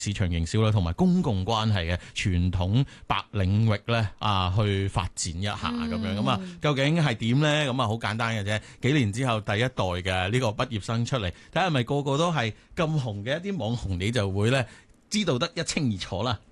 市場營銷啦，同埋公共關係嘅傳統白領域咧去發展一下咁樣。咁究竟係點咧？咁好簡單嘅啫，幾年之後第一代嘅呢個畢業生出嚟，睇下係咪個個都係咁紅嘅一啲網紅，你就會咧知道得一清二楚啦。